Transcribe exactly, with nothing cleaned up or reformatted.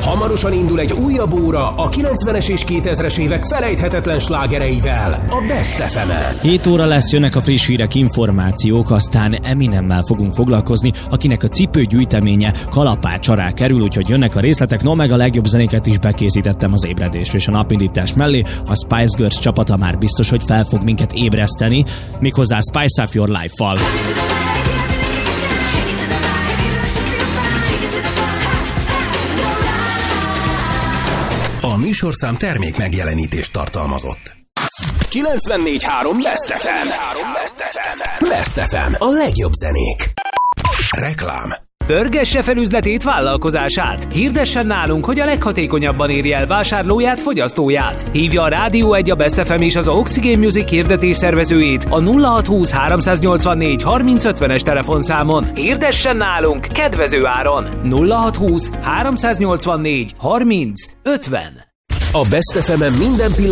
Hamarosan indul egy újabb óra a kilencvenes és kétezres évek felejthetetlen slágereivel, a Best ef emen. hét óra lesz, jönnek a friss hírek, információk, aztán Eminemmel fogunk foglalkozni, akinek a cipőgyűjteménye kalapács alá kerül, úgyhogy jönnek a részletek, no meg a legjobb zenéket is bekészítettem az ébredésre, és a napindítás mellé a Spice Girls csapata már biztos, hogy fel fog minket ébreszteni, méghozzá Spice Up Your Life-val. A műsorszám termék megjelenítést tartalmazott. kilencvennégy három Best ef em. Best ef em. A legjobb zenék. Reklám. Pörgesse fel üzletét, vállalkozását. Hirdessen nálunk, hogy a leghatékonyabban érje el vásárlóját, fogyasztóját. Hívja a Rádió egy, a Best ef em és az Oxygen Music hirdetés szervezőjét a nulla hatszázhúsz háromszáznyolcvannégy harminc ötvenes telefonszámon. Hirdessen nálunk kedvező áron. nulla hatszázhúsz háromszáznyolcvannégy harminc ötven. A Best ef emen minden pillanat